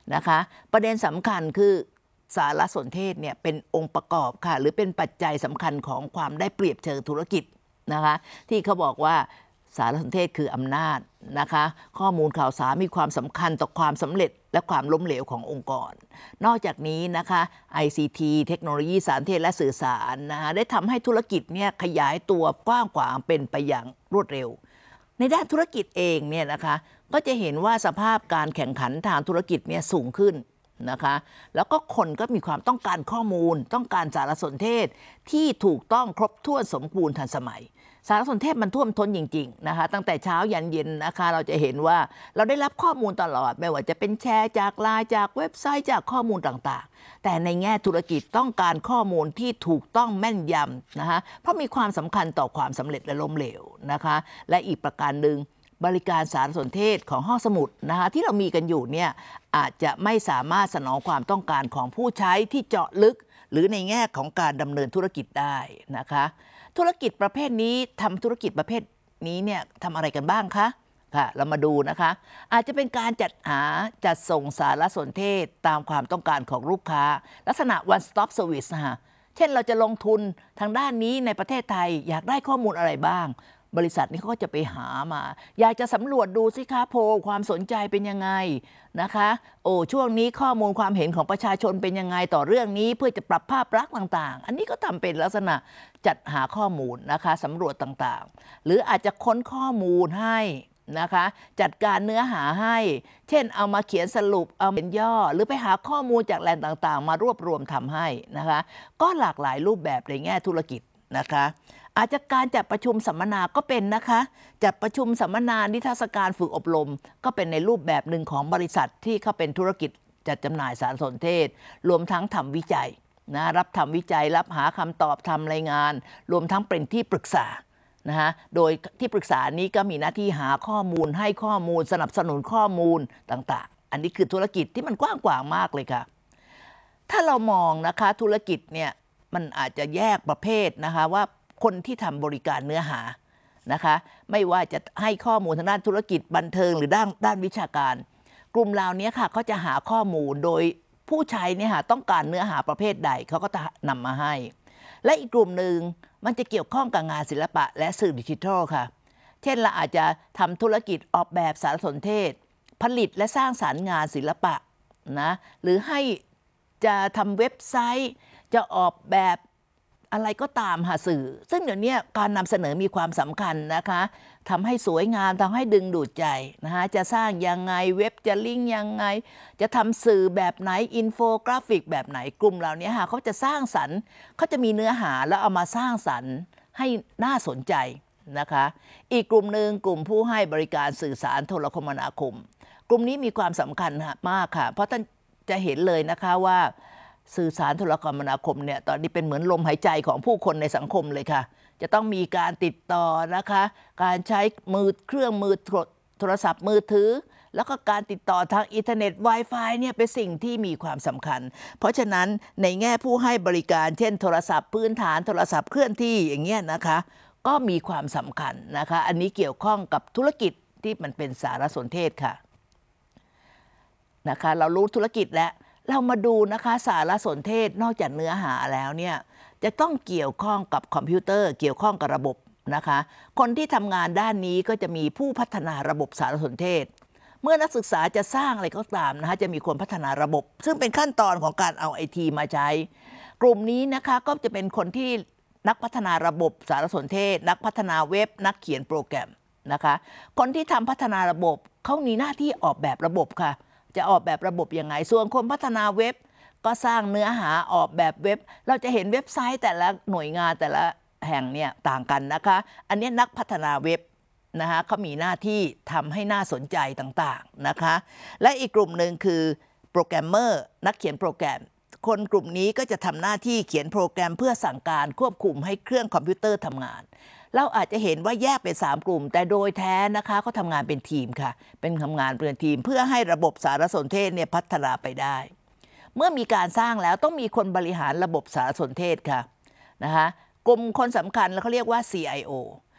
นะคะประเด็นสำคัญคือสารสนเทศเนี่ยเป็นองค์ประกอบค่ะหรือเป็นปัจจัยสำคัญของความได้เปรียบเชิงธุรกิจนะคะที่เขาบอกว่าสารสนเทศคืออำนาจนะคะข้อมูลข่าวสารมีความสำคัญต่อความสำเร็จและความล้มเหลวขององค์กรนอกจากนี้นะคะ ICT เทคโนโลยีสารสนเทศและสื่อสารนะคะได้ทำให้ธุรกิจเนี่ยขยายตัวกว้างขวางเป็นไปอย่างรวดเร็วในด้านธุรกิจเองเนี่ยนะคะก็จะเห็นว่าสภาพการแข่งขันทางธุรกิจเนี่ยสูงขึ้นนะคะแล้วก็คนก็มีความต้องการข้อมูลต้องการสารสนเทศที่ถูกต้องครบถ้วนสมบูรณ์ทันสมัยสารสนเทศมันท่วมท้นจริงๆนะคะตั้งแต่เช้ายันเย็นนะคะเราจะเห็นว่าเราได้รับข้อมูลตลอดไม่ว่าจะเป็นแชร์จากไลน์จากเว็บไซต์จากข้อมูลต่างๆแต่ในแง่ธุรกิจต้องการข้อมูลที่ถูกต้องแม่นยำนะคะเพราะมีความสำคัญต่อความสำเร็จและล้มเหลวนะคะและอีกประการหนึ่งบริการสารสนเทศของห้องสมุดนะคะที่เรามีกันอยู่เนี่ยอาจจะไม่สามารถสนองความต้องการของผู้ใช้ที่เจาะลึกหรือในแง่ของการดำเนินธุรกิจได้นะคะธุรกิจประเภทนี้ทำธุรกิจประเภทนี้เนี่ยทำอะไรกันบ้างคะค่ะเรามาดูนะคะอาจจะเป็นการจัดส่งสารสนเทศตามความต้องการของลูกค้าลักษณะ one stop service นะคะเช่นเราจะลงทุนทางด้านนี้ในประเทศไทยอยากได้ข้อมูลอะไรบ้างบริษัทนี้เขาก็จะไปหามาอยากจะสำรวจดูสิคะโพลความสนใจเป็นยังไงนะคะช่วงนี้ข้อมูลความเห็นของประชาชนเป็นยังไงต่อเรื่องนี้เพื่อจะปรับภาพลักษณ์ต่างๆอันนี้ก็ทำเป็นลักษณะจัดหาข้อมูลนะคะสำรวจต่างๆหรืออาจจะค้นข้อมูลให้นะคะจัดการเนื้อหาให้เช่นเอามาเขียนสรุปเอาเป็นย่อหรือไปหาข้อมูลจากแหล่งต่างๆมารวบรวมทำให้นะคะก็หลากหลายรูปแบบในแง่ธุรกิจนะคะอาจจะการจัดประชุมสัมมนาก็เป็นนะคะจัดประชุมสัมมนานิทรรศการฝึกอบรมก็เป็นในรูปแบบหนึ่งของบริษัทที่เขาเป็นธุรกิจจัดจำหน่ายสารสนเทศรวมทั้งทำวิจัยนะรับทำวิจัยรับหาคำตอบทำรายงานรวมทั้งเป็นที่ปรึกษานะคะโดยที่ปรึกษานี้ก็มีหน้าที่หาข้อมูลให้ข้อมูลสนับสนุนข้อมูลต่างๆอันนี้คือธุรกิจที่มันกว้างขวางมากเลยค่ะถ้าเรามองนะคะธุรกิจเนี่ยมันอาจจะแยกประเภทนะคะว่าคนที่ทำบริการเนื้อหานะคะไม่ว่าจะให้ข้อมูลทางด้านธุรกิจบันเทิงหรือด้านวิชาการกลุ่มเหล่านี้ค่ะเขาจะหาข้อมูลโดยผู้ใช้เนี่ยต้องการเนื้อหาประเภทใดเขาก็จะนำมาให้และอีกกลุ่มหนึ่งมันจะเกี่ยวข้องกับงานศิลปะและสื่อดิจิทัลค่ะเช่นเราอาจจะทำธุรกิจออกแบบสารสนเทศผลิตและสร้างสรรค์งานศิลปะนะหรือให้จะทำเว็บไซต์จะออกแบบอะไรก็ตามหาสื่อซึ่งเดี๋ยวนี้การนำเสนอมีความสำคัญนะคะทำให้สวยงามทำให้ดึงดูดใจนะคะจะสร้างยังไงเว็บจะลิงก์ยังไงจะทำสื่อแบบไหนอินโฟกราฟิกแบบไหนกลุ่มเหล่านี้ค่ะเขาจะสร้างสรรค์เขาจะมีเนื้อหาแล้วเอามาสร้างสรรค์ให้น่าสนใจนะคะอีกกลุ่มหนึ่งกลุ่มผู้ให้บริการสื่อสารโทรคมนาคมกลุ่มนี้มีความสำคัญมากค่ะเพราะท่านจะเห็นเลยนะคะว่าสื่อสารโทรคมนาคมเนี่ยตอนนี้เป็นเหมือนลมหายใจของผู้คนในสังคมเลยค่ะจะต้องมีการติดต่อนะคะการใช้เครื่องมือโทรศัพท์มือถือแล้วก็การติดต่อทางอินเทอร์เน็ต Wi-Fi เนี่ยเป็นสิ่งที่มีความสำคัญเพราะฉะนั้นในแง่ผู้ให้บริการเช่นโทรศัพท์พื้นฐานโทรศัพท์เคลื่อนที่อย่างเงี้ยนะคะก็มีความสำคัญนะคะอันนี้เกี่ยวข้องกับธุรกิจที่มันเป็นสารสนเทศค่ะนะคะเรารู้ธุรกิจแล้วเรามาดูนะคะสารสนเทศนอกจากเนื้อหาแล้วเนี่ยจะต้องเกี่ยวข้องกับคอมพิวเตอร์เกี่ยวข้องกับระบบนะคะคนที่ทำงานด้านนี้ก็จะมีผู้พัฒนาระบบสารสนเทศเมื่อนักศึกษาจะสร้างอะไรก็ตามนะคะจะมีคนพัฒนาระบบซึ่งเป็นขั้นตอนของการเอาไอทีมาใช้กลุ่มนี้นะคะก็จะเป็นคนที่นักพัฒนาระบบสารสนเทศนักพัฒนาเว็บนักเขียนโปรแกรมนะคะคนที่ทำพัฒนาระบบเขามีหน้าที่ออกแบบระบบค่ะจะออกแบบระบบยังไงส่วนคนพัฒนาเว็บก็สร้างเนื้อหาออกแบบเว็บเราจะเห็นเว็บไซต์แต่ละหน่วยงานแต่ละแห่งเนี่ยต่างกันนะคะอันนี้นักพัฒนาเว็บนะคะเขามีหน้าที่ทำให้น่าสนใจต่างๆนะคะและอีกกลุ่มหนึ่งคือโปรแกรมเมอร์นักเขียนโปรแกรมคนกลุ่มนี้ก็จะทำหน้าที่เขียนโปรแกรมเพื่อสั่งการควบคุมให้เครื่องคอมพิวเตอร์ทำงานเราอาจจะเห็นว่าแยกเป็น3กลุ่มแต่โดยแท้นะคะเขาทำงานเป็นทีมค่ะเป็นทำงานเป็นทีมเพื่อให้ระบบสารสนเทศเนี่ยพัฒนาไปได้เมื่อมีการสร้างแล้วต้องมีคนบริหารระบบสารสนเทศค่ะนะคะกลุ่มคนสำคัญเขาเรียกว่า CIO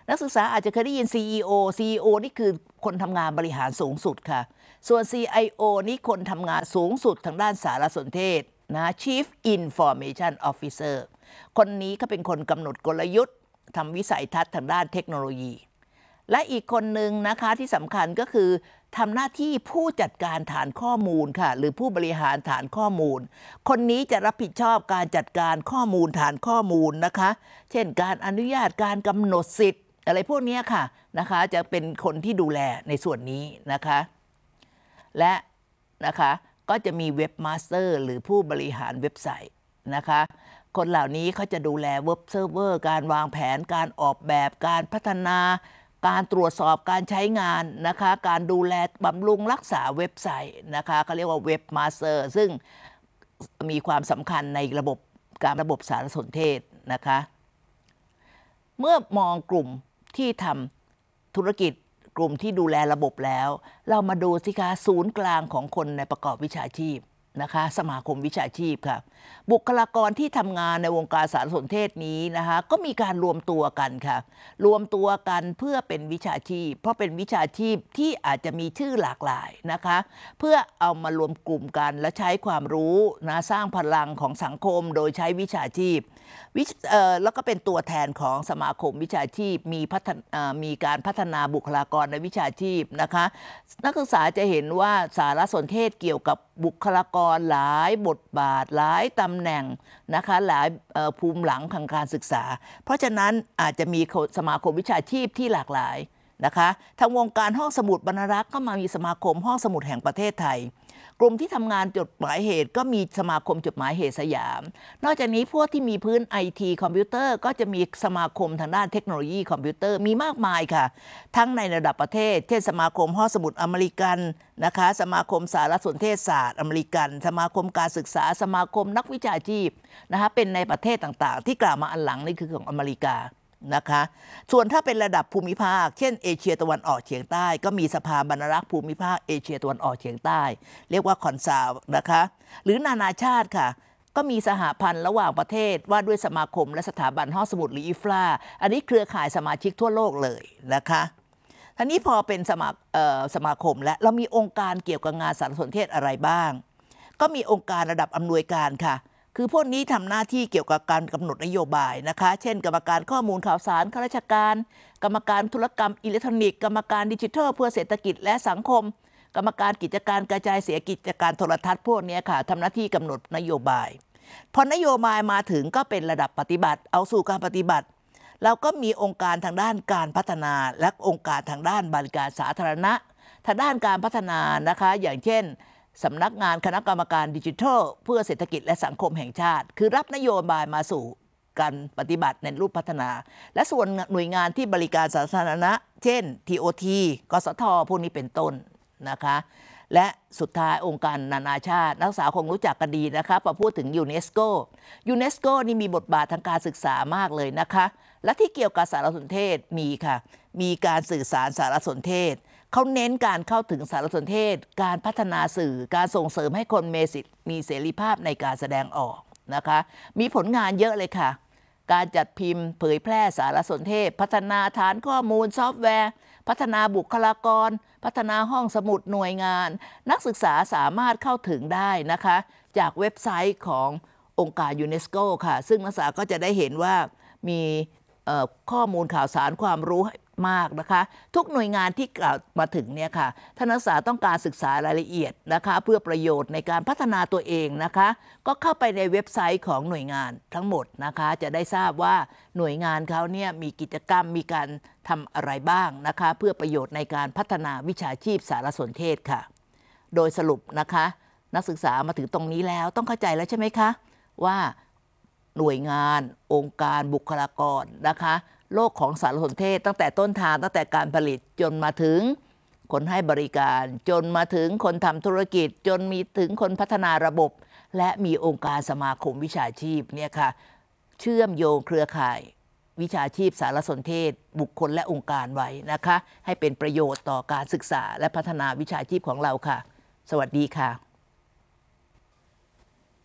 นักศึกษาอาจจะเคยได้ยิน CEO นี่คือคนทำงานบริหารสูงสุดค่ะส่วน CIO นี่คนทำงานสูงสุดทางด้านสารสนเทศนะ Chief Information Officer คนนี้ก็เป็นคนกำหนดกลยุทธ์ทำวิสัยทัศน์ทางด้านเทคโนโลยีและอีกคนหนึ่งนะคะที่สำคัญก็คือทำหน้าที่ผู้จัดการฐานข้อมูลค่ะหรือผู้บริหารฐานข้อมูลคนนี้จะรับผิดชอบการจัดการข้อมูลฐานข้อมูลนะคะเช่นการอนุญาตการกำหนดสิทธิ์อะไรพวกนี้ค่ะนะคะจะเป็นคนที่ดูแลในส่วนนี้นะคะและนะคะก็จะมีเว็บมาสเตอร์หรือผู้บริหารเว็บไซต์นะคะคนเหล่านี้เขาจะดูแลเว็บเซิร์ฟเวอร์การวางแผนการออกแบบการพัฒนาการตรวจสอบการใช้งานนะคะการดูแลบำรุงรักษาเว็บไซต์นะคะเขาเรียกว่าเว็บมาสเตอร์ซึ่งมีความสำคัญในระบบสารสนเทศนะคะเมื่อมองกลุ่มที่ทำธุรกิจกลุ่มที่ดูแลระบบแล้วเรามาดูสิคะศูนย์กลางของคนในประกอบวิชาชีพนะคะสมาคมวิชาชีพค่ะบุคลากรที่ทำงานในวงการสารสนเทศนี้นะคะก็มีการรวมตัวกันค่ะรวมตัวกันเพื่อเป็นวิชาชีพเพราะเป็นวิชาชีพที่อาจจะมีชื่อหลากหลายนะคะเพื่อเอามารวมกลุ่มกันและใช้ความรู้นะสร้างพลังของสังคมโดยใช้วิชาชีพแล้วก็เป็นตัวแทนของสมาคมวิชาชีพมีการพัฒนาบุคลากรในวิชาชีพนะคะนักศึกษาจะเห็นว่าสารสนเทศเกี่ยวกับบุคลากรหลายบทบาทหลายตำแหน่งนะคะหลายภูมิหลังทางการศึกษาเพราะฉะนั้นอาจจะมีสมาคมวิชาชีพที่หลากหลายนะคะทางวงการห้องสมุดบรรณารักษ์ก็มามีสมาคมห้องสมุดแห่งประเทศไทยกลุ่มที่ทำงานจดหมายเหตุก็มีสมาคมจดหมายเหตุสยามนอกจากนี้พวกที่มีพื้น IT คอมพิวเตอร์ก็จะมีสมาคมทางด้านเทคโนโลยีคอมพิวเตอร์มีมากมายค่ะทั้งในระดับประเทศเช่นสมาคมห้องสมุดอเมริกันนะคะสมาคมสารสนเทศศาสตร์อเมริกันสมาคมการศึกษาสมาคมนักวิชาชีพนะคะเป็นในประเทศต่างๆที่กล่าวมาอันหลังนี่คือของอเมริกานะคะส่วนถ้าเป็นระดับภูมิภาคเช่นเอเชียตะวันออกเฉียงใต้ก็มีสภาบรรณารักษ์ภูมิภาคเอเชียตะวันออกเฉียงใต้เรียกว่าคอนซาวนะคะหรือนานาชาติค่ะก็มีสหพันธ์ระหว่างประเทศว่าด้วยสมาคมและสถาบันห้องสมุดหรืออีฟลาอันนี้เครือข่ายสมาชิกทั่วโลกเลยนะคะทีนี้พอเป็นสมาคมและเรามีองค์การเกี่ยวกับงานสารสนเทศอะไรบ้างก็มีองค์การระดับอำนวยการค่ะคือพวกนี้ทำหน้าที่เกี่ยวกับการกำหนดนโยบายนะคะเช่นกรรมการข้อมูลข่าวสารข้าราชการกรรมการธุรกรรมอิเล็กทรอนิกส์กรรมการดิจิทัลเพื่อเศรษฐกิจและสังคมกรรมการกิจการกระจายเสียงกิจการโทรทัศน์พวกนี้ค่ะทำหน้าที่กำหนดนโยบายพอนโยบายมาถึงก็เป็นระดับปฏิบัติเอาสู่การปฏิบัติเราก็มีองค์การทางด้านการพัฒนาและองค์การทางด้านบริการสาธารณะทางด้านการพัฒนานะคะอย่างเช่นสำนักงานคณะกรรมการดิจิทัลเพื่อเศรษฐกิจและสังคมแห่งชาติคือรับนโยบายมาสู่การปฏิบัติในรูปพัฒนาและส่วนหน่วยงานที่บริการสาธารณะเช่น TOT กสทพวกนี้เป็นต้นนะคะและสุดท้ายองค์การนานาชาตินักศึกษาคงรู้จักกันดีนะคะพอพูดถึงยูเนสโกนี่มีบทบาททางการศึกษามากเลยนะคะและที่เกี่ยวกับสารสนเทศมีค่ะมีการสื่อสารสารสนเทศเขาเน้นการเข้าถึงสารสนเทศการพัฒนาสื่อการส่งเสริมให้คนมีเสรีภาพในการแสดงออกนะคะมีผลงานเยอะเลยค่ะการจัดพิมพ์เผยแพร่สารสนเทศพัฒนาฐานข้อมูลซอฟต์แวร์พัฒนาบุคลากรพัฒนาห้องสมุดหน่วยงานนักศึกษาสามารถเข้าถึงได้นะคะจากเว็บไซต์ขององค์การยูเนสโกค่ะซึ่งนักศึกษาก็จะได้เห็นว่ามีข้อมูลข่าวสารความรู้มากนะคะทุกหน่วยงานที่กล่าวมาถึงเนี่ยค่ะถ้านักศึกษาต้องการศึกษารายละเอียดนะคะเพื่อประโยชน์ในการพัฒนาตัวเองนะคะก็เข้าไปในเว็บไซต์ของหน่วยงานทั้งหมดนะคะจะได้ทราบว่าหน่วยงานเขาเนี่ยมีกิจกรรมมีการทำอะไรบ้างนะคะเพื่อประโยชน์ในการพัฒนาวิชาชีพสารสนเทศค่ะโดยสรุปนะคะนักศึกษามาถึงตรงนี้แล้วต้องเข้าใจแล้วใช่ไหมคะว่าหน่วยงานองค์การบุคลากรนะคะโลกของสารสนเทศตั้งแต่ต้นทางตั้งแต่การผลิตจนมาถึงคนให้บริการจนมาถึงคนทำธุรกิจจนมีถึงคนพัฒนาระบบและมีองค์การสมาคมวิชาชีพเนี่ยค่ะเชื่อมโยงเครือข่ายวิชาชีพสารสนเทศบุคคลและองค์การไว้นะคะให้เป็นประโยชน์ต่อการศึกษาและพัฒนาวิชาชีพของเราค่ะสวัสดีค่ะ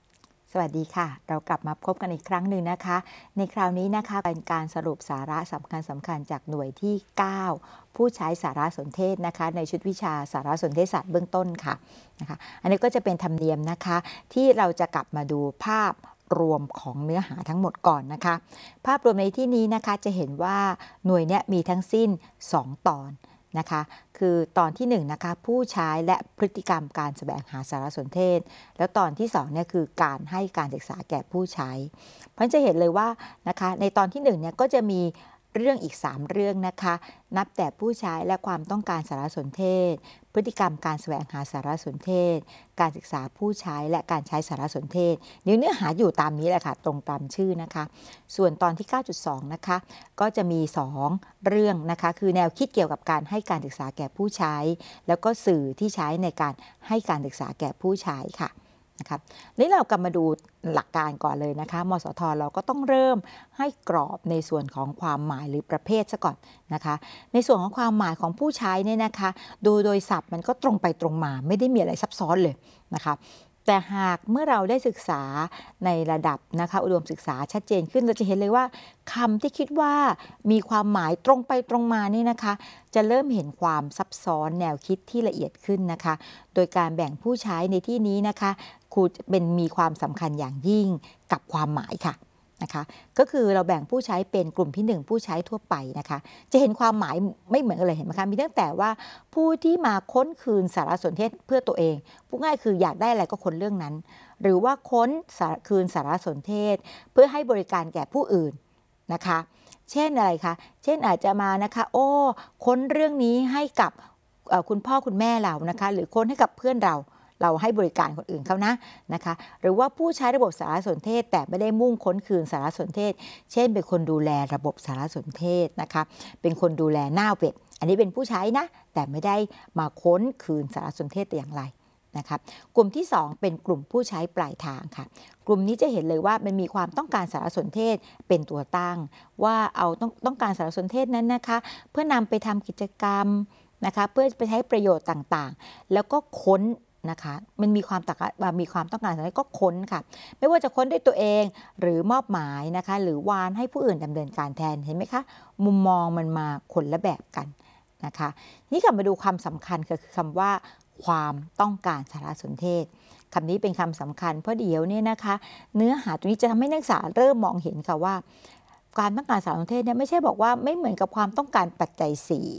สวัสดีค่ะเรากลับมาพบกันอีกครั้งหนึ่งนะคะในคราวนี้นะคะเป็นการสรุปสาระสำคัญจากหน่วยที่ 9 ผู้ใช้สารสนเทศนะคะในชุดวิชาสารสนเทศศาสตร์เบื้องต้นค่ะนะคะอันนี้ก็จะเป็นธรรมเนียมนะคะที่เราจะกลับมาดูภาพรวมของเนื้อหาทั้งหมดก่อนนะคะภาพรวมในที่นี้นะคะจะเห็นว่าหน่วยนี้มีทั้งสิ้น2 ตอนนะคะคือตอนที่1นะคะผู้ใช้และพฤติกรรมการแสวงหาสารสนเทศแล้วตอนที่2เนี่ยคือการให้การศึกษาแก่ผู้ใช้เพราะจะเห็นเลยว่านะคะในตอนที่1เนี่ยก็จะมีเรื่องอีก3เรื่องนะคะนับแต่ผู้ใช้และความต้องการสารสนเทศพฤติกรรมการแสวงหาสารสนเทศการศึกษาผู้ใช้และการใช้สารสนเทศเนื้อหาอยู่ตามนี้แหละค่ะตรงตามชื่อนะคะส่วนตอนที่ 9.2 นะคะก็จะมี2เรื่องนะคะคือแนวคิดเกี่ยวกับการให้การศึกษาแก่ผู้ใช้แล้วก็สื่อที่ใช้ในการให้การศึกษาแก่ผู้ใช้ค่ะนะครับนี่เรากลับมาดูหลักการก่อนเลยนะคะมสท.เราก็ต้องเริ่มให้กรอบในส่วนของความหมายหรือประเภทซะก่อนนะคะในส่วนของความหมายของผู้ใช้เนี่ยนะคะโดยศัพท์มันก็ตรงไปตรงมาไม่ได้มีอะไรซับซ้อนเลยนะคะแต่หากเมื่อเราได้ศึกษาในระดับนะคะอุดมศึกษาชัดเจนขึ้นเราจะเห็นเลยว่าคำที่คิดว่ามีความหมายตรงไปตรงมานี่นะคะจะเริ่มเห็นความซับซ้อนแนวคิดที่ละเอียดขึ้นนะคะโดยการแบ่งผู้ใช้ในที่นี้นะคะมีความสำคัญอย่างยิ่งกับความหมายค่ะนะคะก็คือเราแบ่งผู้ใช้เป็นกลุ่มที่1ผู้ใช้ทั่วไปนะคะจะเห็นความหมายไม่เหมือนกันเลยเห็นไหมคะมีตั้งแต่ว่าผู้ที่มาค้นคืนสารสนเทศเพื่อตัวเองพูดง่ายคืออยากได้อะไรก็ค้นเรื่องนั้นหรือว่าค้นคืนสารสนเทศเพื่อให้บริการแก่ผู้อื่นนะคะเช่นอะไรคะเช่นอาจจะมานะคะค้นเรื่องนี้ให้กับคุณพ่อคุณแม่เรานะคะหรือค้นให้กับเพื่อนเราให้บริการคนอื่นเขานะคะหรือว่าผู้ใช้ระบบสารสนเทศแต่ไม่ได้มุ่งค้นคืนสารสนเทศเช่นเป็นคนดูแลระบบสารสนเทศนะคะเป็นคนดูแลหน้าเว็บอันนี้เป็นผู้ใช้นะแต่ไม่ได้มาค้นคืนสารสนเทศแต่อย่างไรนะครับกลุ่มที่2เป็นกลุ่มผู้ใช้ปลายทางค่ะกลุ่มนี้จะเห็นเลยว่ามันมีความต้องการสารสนเทศเป็นตัวตั้งว่าเอาต้องการสารสนเทศนั้นนะคะเพื่อนำไปทำกิจกรรมนะคะเพื่อไปใช้ประโยชน์ต่างๆแล้วก็ค้นนะคะมันมีความต้องการอะไรก็ค้นค่ะไม่ว่าจะค้นด้วยตัวเองหรือมอบหมายนะคะหรือวานให้ผู้อื่นดำเนินการแทนเห็นไหมคะมุมมองมันมาคนละแบบกันนะคะนี่กลับมาดูความสำคัญคือคำว่าความต้องการสารสนเทศคำนี้เป็นคำสำคัญเพราะเดี๋ยวนี้นะคะเนื้อหาตรงนี้จะทำให้นักศึกษาเริ่มมองเห็นค่ะว่าการต้องการสารสนเทศเนี่ยไม่ใช่บอกว่าไม่เหมือนกับความต้องการปัจจัย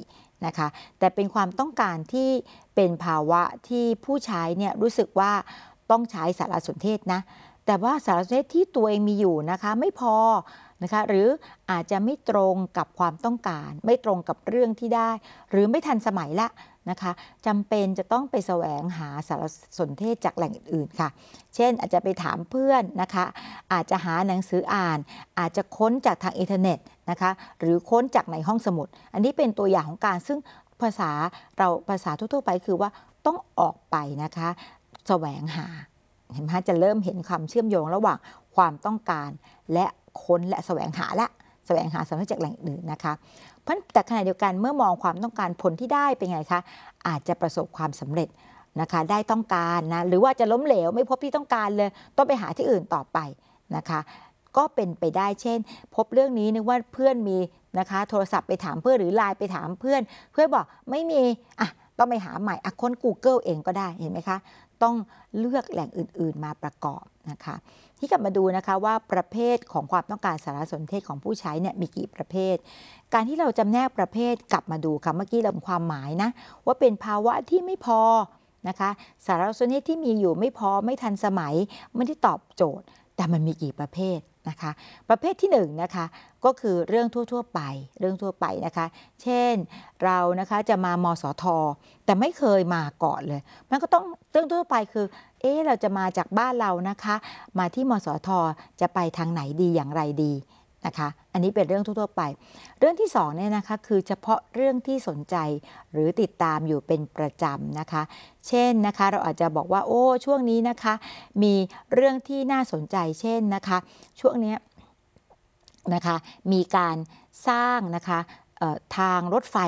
4นะคะแต่เป็นความต้องการที่เป็นภาวะที่ผู้ใช้เนี่ยรู้สึกว่าต้องใช้สารสนเทศนะแต่ว่าสารสนเทศที่ตัวเองมีอยู่นะคะไม่พอนะคะหรืออาจจะไม่ตรงกับความต้องการไม่ตรงกับเรื่องที่ได้หรือไม่ทันสมัยละนะคะจำเป็นจะต้องไปแสวงหาสารสนเทศจากแหล่งอื่นๆค่ะเช่นอาจจะไปถามเพื่อนนะคะอาจจะหาหนังสืออ่านอาจจะค้นจากทางอินเทอร์เน็ตนะคะหรือค้นจากในห้องสมุดอันนี้เป็นตัวอย่างของการซึ่งภาษาทั่วๆไปคือว่าต้องออกไปนะคะแสวงหาเห็นไหมจะเริ่มเห็นความเชื่อมโยงระหว่างความต้องการและค้นและแสวงหาสารจากแหล่งอื่นนะคะเพราะแต่ขณะเดียวกันเมื่อมองความต้องการผลที่ได้เป็นไงคะอาจจะประสบความสำเร็จนะคะได้ต้องการนะหรือว่าจะล้มเหลวไม่พบที่ต้องการเลยต้องไปหาที่อื่นต่อไปนะคะก็เป็นไปได้เช่นพบเรื่องนี้นึกว่าเพื่อนมีนะคะโทรศัพท์ไปถามเพื่อนหรือไลน์ไปถามเพื่อนบอกไม่มีต้องไปหาใหม่ค้น Google เองก็ได้เห็นไหมคะต้องเลือกแหล่งอื่นๆมาประกอบนะคะที่กลับมาดูนะคะว่าประเภทของความต้องการสารสนเทศของผู้ใช้เนี่ยมีกี่ประเภทการที่เราจำแนกประเภทกลับมาดูค่ะเมื่อกี้เราความหมายนะว่าเป็นภาวะที่ไม่พอนะคะสารสนเทศที่มีอยู่ไม่พอไม่ทันสมัยไม่ได้ตอบโจทย์แต่มันมีกี่ประเภทนะคะประเภทที่1นะคะก็คือเรื่องทั่วไปนะคะเช่นเรานะคะจะมามสท.แต่ไม่เคยมาก่อนเลยมันก็ต้องเรื่องทั่วไปคือเราจะมาจากบ้านเรานะคะมาที่มสท.จะไปทางไหนดีอย่างไรดีนะคะอันนี้เป็นเรื่องทั่วไปเรื่องที่2เนี่ยนะคะคือเฉพาะเรื่องที่สนใจหรือติดตามอยู่เป็นประจำนะคะเช่นนะคะเราอาจจะบอกว่าช่วงนี้นะคะมีเรื่องที่น่าสนใจเช่นนะคะช่วงนี้นะคะมีการสร้างนะคะทางรถไฟ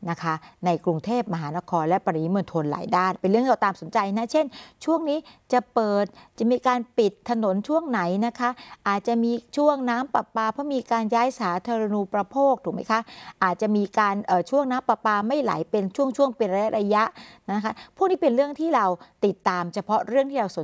นะคะในกรุงเทพมหานครและปริมณฑลหลายด้านเป็นเรื่องที่เราตามสนใจนะเช่นช่วงนี้จะเปิดจะมีการปิดถนนช่วงไหนนะคะอาจจะมีช่วงน้ำประปาเพราะมีการย้ายสาธารณูปโภคถูกไหมคะอาจจะมีการช่วงน้ำประปาไม่ไหลเป็นช่วงเป็นระยะนะคะพวกนี้เป็นเรื่องที่เราติดตามเฉพาะเรื่องที่เราสน